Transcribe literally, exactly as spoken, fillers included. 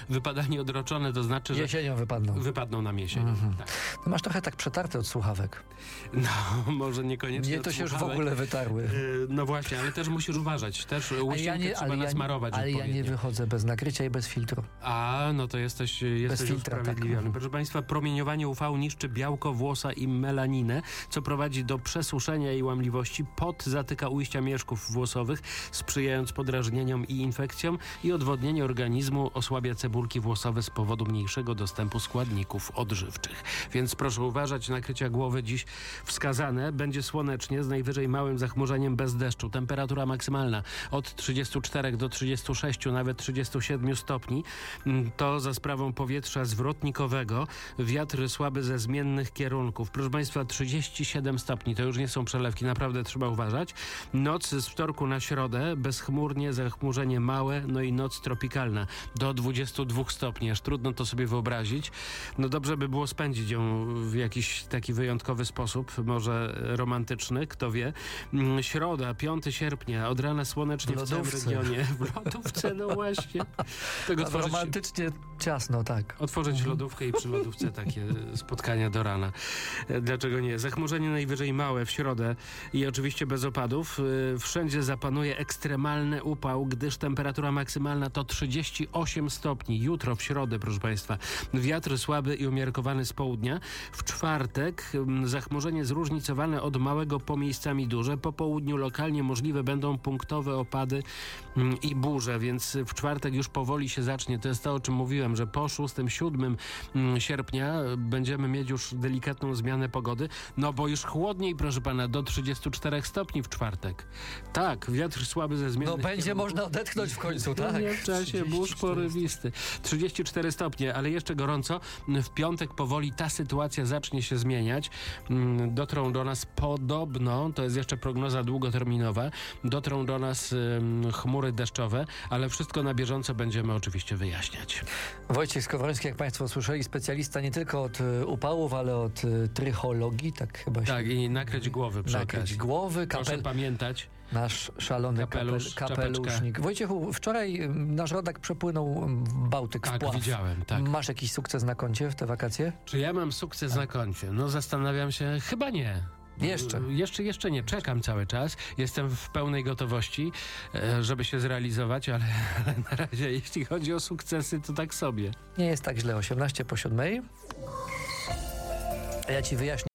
wypadanie odroczone, to znaczy, że Jesienią wypadną. wypadną nam jesienią. Mhm. Tak. Ty masz trochę tak przetarte od słuchawek. No, może niekoniecznie Nie, to się już w słuchawek. ogóle wytarły. Yy, No właśnie, ale też musisz uważać. Też łysienkę trzeba ale, ja, nasmarować ale ja odpowiednio. nie wychodzę bez nakrycia i bez filtru. A, no to jesteś, jesteś filtra, usprawiedliwiony. tak. Proszę Państwa, promieniowanie U V niszczy białko włosa i melaninę, co prowadzi do przesuszenia i łamliwości. Pot zatyka ujścia mieszków włosowych, sprzyjając podrażnieniom i infekcjom, i odwodnienie organizmu osłabia cebulki włosowe z powodu mniejszego dostępu składników odżywczych. Więc proszę uważać, nakrycia głowy dziś wskazane. Będzie słonecznie, z najwyżej małym zachmurzeniem bez deszczu. Temperatura maksymalna od trzydziestu czterech do trzydziestu sześciu, nawet trzydziestu siedmiu stopni. To za sprawą powietrza zwrotnikowego. Wiatr słaby ze zmiennych kierunków. Proszę Państwa, trzydzieści siedem stopni. To już nie są przelewki, naprawdę trzeba uważać. Noc z wtorku na środę, bezchmurnie, zachmurzenie małe, no i noc tropikalna do dwudziestu dwóch stopni. Aż trudno to sobie wyobrazić. No dobrze by było spędzić ją w jakiś taki wyjątkowy sposób, może romantyczny, kto wie. Środa, piątego sierpnia, od rana słonecznie w, w całym regionie. W lodówce, no właśnie. Tego A tworzyć, romantycznie ciasno, tak. otworzyć Mhm. lodówkę i przy lodówce takie spotkania do rana. Dlaczego nie? Zachmurzenie najwyżej małe w środę i oczywiście bez opadów. Wszędzie zapanuje ekstremalny upał, gdyż temperatura maksymalna to trzydzieści osiem stopni. Jutro w środę, proszę Państwa, wiatr słaby i umiarkowany z południa. W czwartek zachmurzenie zróżnicowane od małego po miejscami duże. Po południu lokalnie możliwe będą punktowe opady i burze, więc w czwartek już powoli się zacznie. To jest to, o czym mówiłem, że po szóstego siódmego sierpnia będziemy mieć już delikatną zmianę pogody, no bo już chłodniej, proszę pana, do trzydziestu czterech stopni w czwartek. Tak, wiatr słaby ze zmiennych No będzie kierunków. można odetchnąć w końcu, tak? Nie w czasie burz porywisty. trzydzieści cztery stopnie, ale jeszcze gorąco. W piątek powoli ta sytuacja zacznie się zmieniać. Dotrą do nas podobno, to jest jeszcze prognoza długoterminowa, dotrą do nas um, chmury deszczowe, ale wszystko na bieżąco będziemy oczywiście wyjaśniać. Wojciech Skowroński, jak Państwo słyszeli, specjalista nie tylko od y, upałów, ale od y, trychologii, tak chyba się... Tak, i nakryć głowy przy nakryć okazji. głowy, Proszę kapel, pamiętać. nasz szalony Kapelusz, kapel, kapelusznik. Wojciechu, wczoraj y, nasz rodak przepłynął w Bałtyk, Tak, w Pław. widziałem, tak. Masz jakiś sukces na koncie w te wakacje? Czy ja mam sukces na koncie? No zastanawiam się, chyba nie. Jeszcze. Jeszcze, jeszcze nie. Czekam cały czas. Jestem w pełnej gotowości, e, żeby się zrealizować, ale, ale na razie, jeśli chodzi o sukcesy, to tak sobie. Nie jest tak źle. osiemnaście po siódmej. A ja ci wyjaśnię.